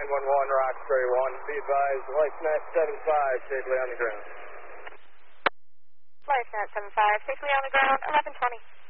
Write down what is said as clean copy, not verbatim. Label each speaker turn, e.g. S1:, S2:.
S1: Roxbury 1. Be advised, LifeNet 75 safely on the ground.
S2: LifeNet 75 safely on the ground, 1120.